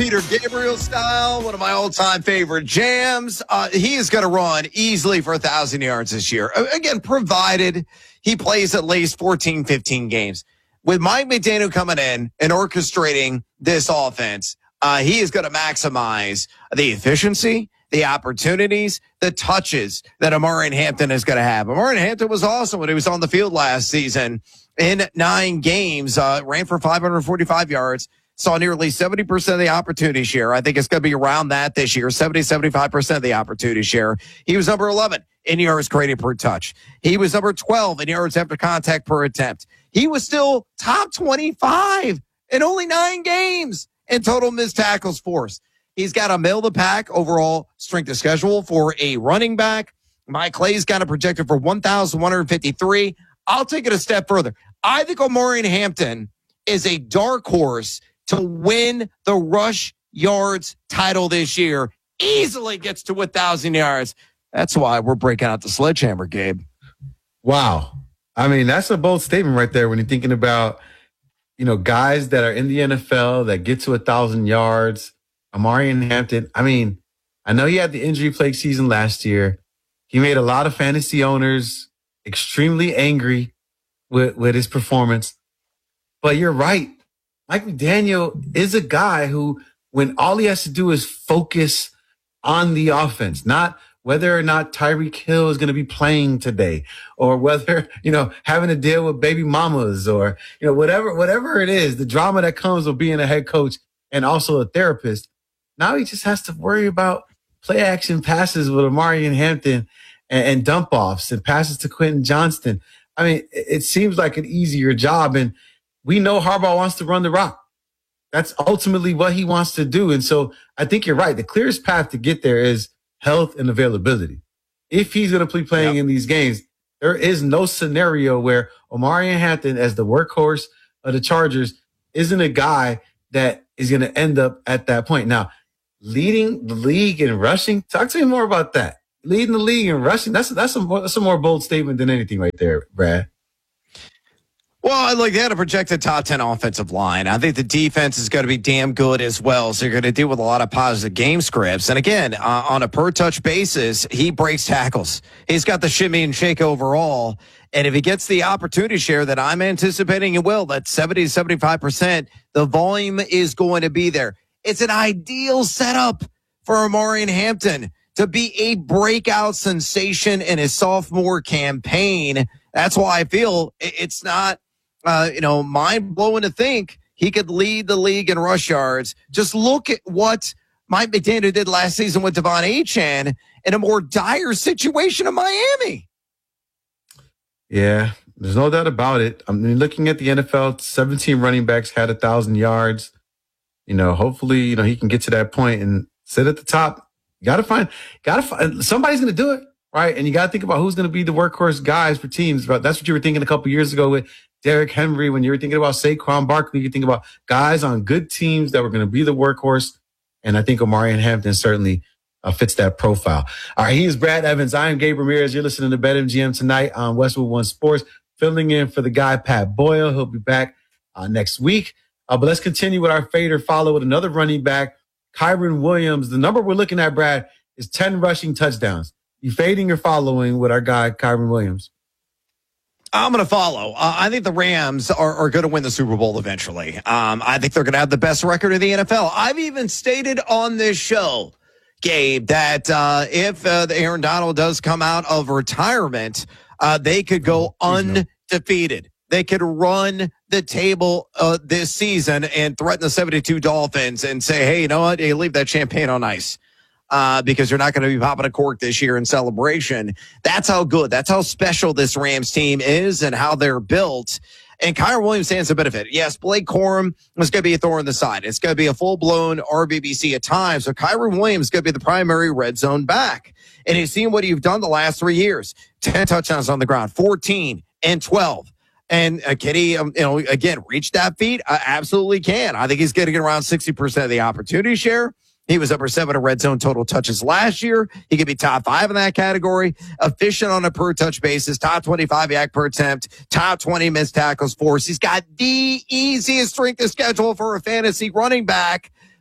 Peter Gabriel style, one of my all-time favorite jams. He is going to run easily for 1,000 yards this year. Again, provided he plays at least 14, 15 games. With Mike McDaniel coming in and orchestrating this offense, he is going to maximize the efficiency, the opportunities, the touches that Omarion Hampton is going to have. Omarion Hampton was awesome when he was on the field last season. In 9 games, ran for 545 yards. Saw nearly 70% of the opportunity share. I think it's going to be around that this year, 75% of the opportunity share. He was number 11 in yards created per touch. He was number 12 in yards after contact per attempt. He was still top 25 in only 9 games in total missed tackles forced. He's got a middle-of-the-pack overall strength of schedule for a running back. Mike Clay's got a projected for 1,153. I'll take it a step further. I think Omarion Hampton is a dark horse to win the rush yards title this year. Easily gets to 1,000 yards. That's why we're breaking out the sledgehammer, Gabe. Wow. I mean, that's a bold statement right there when you're thinking about, guys that are in the NFL that get to 1,000 yards. Omarion Hampton. I mean, I know he had the injury-plagued season last year. He made a lot of fantasy owners extremely angry with his performance. But you're right. Mike McDaniel is a guy who, when all he has to do is focus on the offense, not whether or not Tyreek Hill is going to be playing today, or whether, having to deal with baby mamas, or, whatever it is, the drama that comes with being a head coach and also a therapist. Now he just has to worry about play action passes with Omarion Hampton and dump offs and passes to Quentin Johnston. I mean, it seems like an easier job, and we know Harbaugh wants to run the rock. That's ultimately what he wants to do. And so I think you're right. The clearest path to get there is health and availability. If he's going to be playing in these games, there is no scenario where Omarion Hampton, as the workhorse of the Chargers, isn't a guy that is going to end up at that point. Now, leading the league in rushing, talk to me more about that. Leading the league in rushing, that's a more bold statement than anything right there, Brad. Well, they had a projected top 10 offensive line. I think the defense is going to be damn good as well. So you're going to deal with a lot of positive game scripts. And again, on a per touch basis, he breaks tackles. He's got the shimmy and shake overall. And if he gets the opportunity share that I'm anticipating he will, that's 70 to 75%, the volume is going to be there. It's an ideal setup for Omarion Hampton to be a breakout sensation in his sophomore campaign. That's why I feel it's not, mind-blowing to think he could lead the league in rush yards. Just look at what Mike McDaniel did last season with Devon Achane in a more dire situation in Miami. Yeah, there's no doubt about it. I mean, looking at the NFL, 17 running backs had 1,000 yards. Hopefully, he can get to that point and sit at the top. You gotta find somebody's going to do it, right? And you got to think about who's going to be the workhorse guys for teams. But that's what you were thinking a couple of years ago with Derrick Henry. When you were thinking about Saquon Barkley, you think about guys on good teams that were going to be the workhorse. And I think Omarion Hampton certainly fits that profile. All right, he is Brad Evans. I am Gabe Ramirez. You're listening to BetMGM tonight on Westwood One Sports, filling in for the guy Pat Boyle. He'll be back next week. But let's continue with our fade or follow with another running back, Kyren Williams. The number we're looking at, Brad, is 10 rushing touchdowns. You fading or following with our guy, Kyren Williams? I'm going to follow. I think the Rams are going to win the Super Bowl eventually. I think they're going to have the best record in the NFL. I've even stated on this show, Gabe, that if Aaron Donald does come out of retirement, they could go undefeated. They could run the table this season and threaten the 72 Dolphins and say, hey, you know what? Hey, leave that champagne on ice. Because you're not going to be popping a cork this year in celebration. That's how good, that's how special this Rams team is and how they're built. And Kyren Williams stands to benefit. Yes, Blake Corum is going to be a thorn in the side. It's going to be a full-blown RBBC at times. So Kyren Williams is going to be the primary red zone back. And he's seen what you've done the last 3 years. 10 touchdowns on the ground, 14 and 12. And can he, again, reach that feat? Absolutely can. I think he's getting around 60% of the opportunity share. He was number 7 in red zone total touches last year. He could be top 5 in that category. Efficient on a per touch basis. Top 25 yak per attempt. Top 20 missed tackles forced. He's got the easiest strength of schedule for a fantasy running back.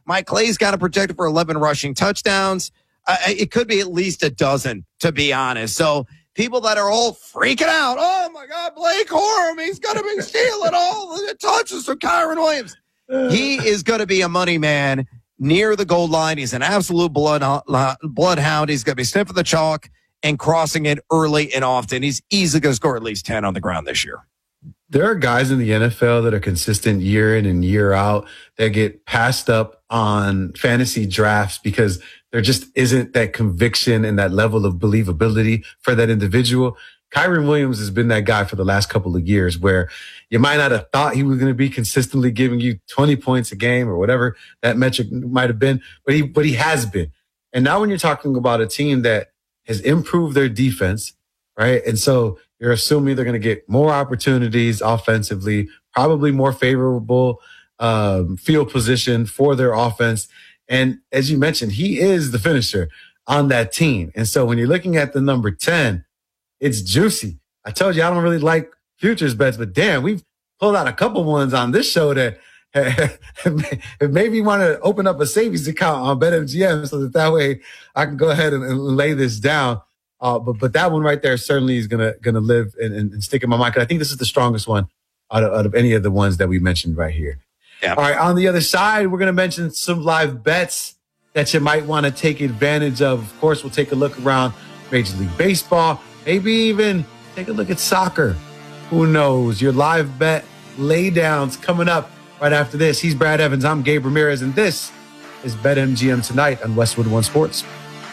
Mike Clay's got to projected for 11 rushing touchdowns. It could be at least a dozen, to be honest. So people that are all freaking out, oh my God, Blake Corum, he's going to be stealing all the touches from Kyren Williams. He is going to be a money man near the goal line. He's an absolute bloodhound. He's going to be sniffing the chalk and crossing it early and often. He's easily going to score at least 10 on the ground this year. There are guys in the NFL that are consistent year in and year out that get passed up on fantasy drafts because there just isn't that conviction and that level of believability for that individual. Kyren Williams has been that guy for the last couple of years where you might not have thought he was going to be consistently giving you 20 points a game or whatever that metric might have been, but he has been. And now when you're talking about a team that has improved their defense, right? And so you're assuming they're going to get more opportunities offensively, probably more favorable field position for their offense. And as you mentioned, he is the finisher on that team. And so when you're looking at the number 10, it's juicy. I told you I don't really like futures bets, but damn, we've pulled out a couple ones on this show that it made me want to open up a savings account on BetMGM so that way I can go ahead and lay this down. But that one right there certainly is gonna live and stick in my mind because I think this is the strongest one out of any of the ones that we mentioned right here. Yeah. All right, on the other side, we're gonna mention some live bets that you might want to take advantage of. Of course, we'll take a look around Major League Baseball, maybe even take a look at soccer. Who knows? Your live bet laydowns coming up right after this. He's Brad Evans. I'm Gabe Ramirez, and this is BetMGM Tonight on Westwood One Sports.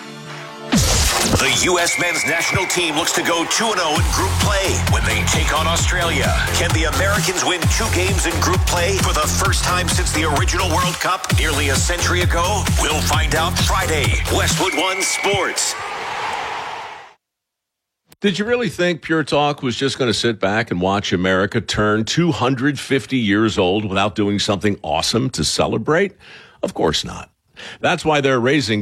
The U.S. men's national team looks to go 2-0 in group play when they take on Australia. Can the Americans win 2 games in group play for the first time since the original World Cup nearly a century ago? We'll find out Friday. Westwood One Sports. Did you really think Pure Talk was just going to sit back and watch America turn 250 years old without doing something awesome to celebrate? Of course not. That's why they're raising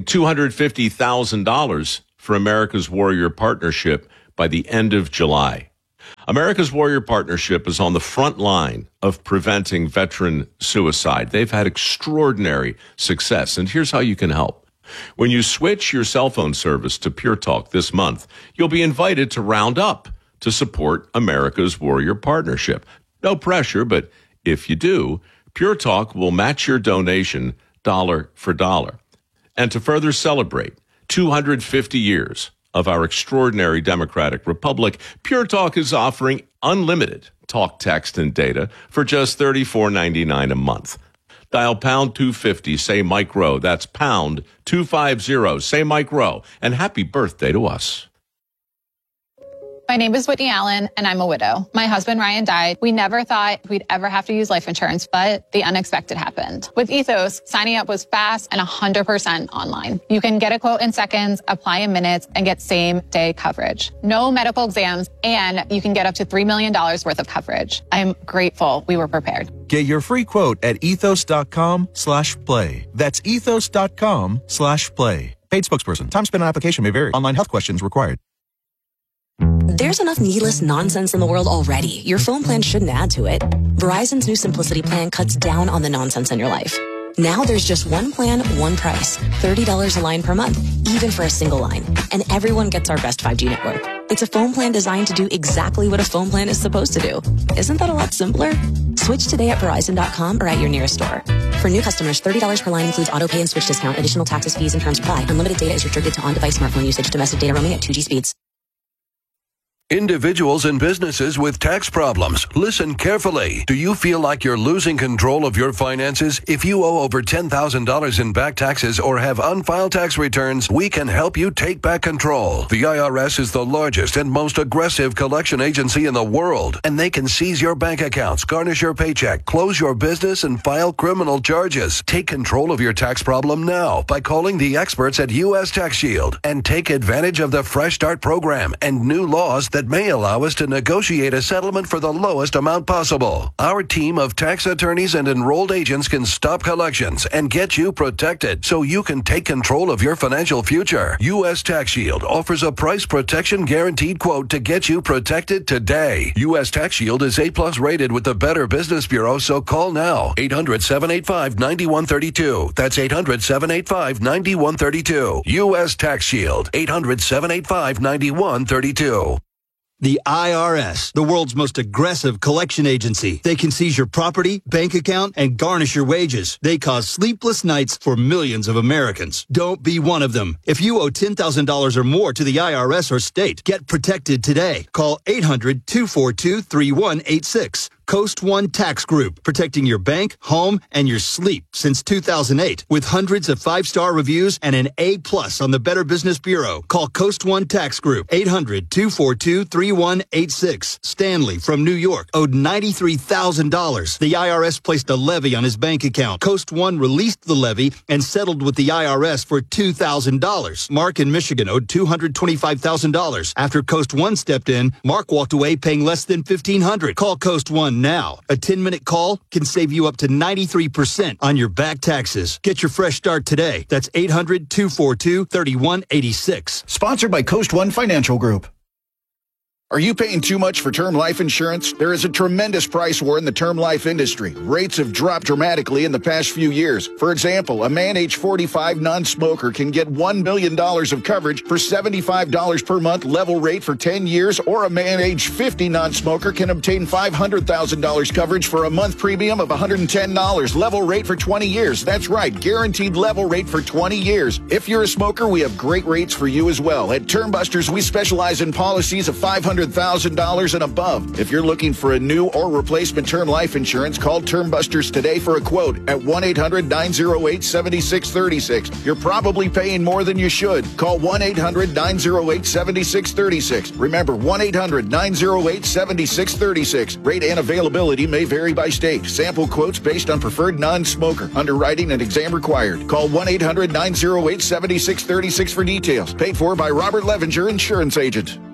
$250,000 for America's Warrior Partnership by the end of July. America's Warrior Partnership is on the front line of preventing veteran suicide. They've had extraordinary success, and here's how you can help. When you switch your cell phone service to Pure Talk this month, you'll be invited to round up to support America's Warrior Partnership. No pressure, but if you do, Pure Talk will match your donation dollar for dollar. And to further celebrate 250 years of our extraordinary democratic republic, Pure Talk is offering unlimited talk, text, and data for just $34.99 a month. Dial pound 250, say Mike Rowe. That's pound 250, say Mike Rowe. And happy birthday to us. My name is Whitney Allen, and I'm a widow. My husband, Ryan, died. We never thought we'd ever have to use life insurance, but the unexpected happened. With Ethos, signing up was fast and 100% online. You can get a quote in seconds, apply in minutes, and get same-day coverage. No medical exams, and you can get up to $3 million worth of coverage. I'm grateful we were prepared. Get your free quote at ethos.com/play. That's ethos.com/play. Paid spokesperson. Time spent on application may vary. Online health questions required. There's enough needless nonsense in the world already. Your phone plan shouldn't add to it. Verizon's new Simplicity plan cuts down on the nonsense in your life. Now there's just one plan, one price. $30 a line per month, even for a single line. And everyone gets our best 5G network. It's a phone plan designed to do exactly what a phone plan is supposed to do. Isn't that a lot simpler? Switch today at Verizon.com or at your nearest store. For new customers, $30 per line includes auto pay and switch discount. Additional taxes, fees, and terms apply. Unlimited data is restricted to on-device smartphone usage. Domestic data roaming at 2G speeds. Individuals and businesses with tax problems, listen carefully. Do you feel like you're losing control of your finances? If you owe over $10,000 in back taxes or have unfiled tax returns, we can help you take back control. The IRS is the largest and most aggressive collection agency in the world, and they can seize your bank accounts, garnish your paycheck, close your business, and file criminal charges. Take control of your tax problem now by calling the experts at U.S. Tax Shield and take advantage of the Fresh Start program and new laws that may allow us to negotiate a settlement for the lowest amount possible. Our team of tax attorneys and enrolled agents can stop collections and get you protected so you can take control of your financial future. U.S. Tax Shield offers a price protection guaranteed quote to get you protected today. U.S. Tax Shield is A+ rated with the Better Business Bureau, so call now. 800-785-9132. That's 800-785-9132. U.S. Tax Shield. 800-785-9132. The IRS, the world's most aggressive collection agency. They can seize your property, bank account, and garnish your wages. They cause sleepless nights for millions of Americans. Don't be one of them. If you owe $10,000 or more to the IRS or state, get protected today. Call 800-242-3186. Coast One Tax Group, protecting your bank, home, and your sleep since 2008. With hundreds of 5-star reviews and an A+ on the Better Business Bureau. Call Coast One Tax Group, 800-242-3186. Stanley from New York owed $93,000. The IRS placed a levy on his bank account. Coast One released the levy and settled with the IRS for $2,000. Mark in Michigan owed $225,000. After Coast One stepped in, Mark walked away paying less than $1,500. Call Coast One now. A 10-minute call can save you up to 93% on your back taxes. Get your fresh start today. That's 800-242-3186. Sponsored by Coast One Financial Group. Are you paying too much for term life insurance? There is a tremendous price war in the term life industry. Rates have dropped dramatically in the past few years. For example, a man age 45 non-smoker can get $1 million of coverage for $75 per month level rate for 10 years, or a man age 50 non-smoker can obtain $500,000 coverage for a month premium of $110 level rate for 20 years. That's right, guaranteed level rate for 20 years. If you're a smoker, we have great rates for you as well. At Term Busters, we specialize in policies of $500,000 and above. If you're looking for a new or replacement term life insurance, call Term Busters today for a quote at 1-800-908-7636. You're probably paying more than you should. Call 1-800-908-7636. Remember, 1-800-908-7636. Rate and availability may vary by state. Sample quotes based on preferred non-smoker. Underwriting and exam required. Call 1-800-908-7636 for details. Paid for by Robert Levinger, Insurance Agent.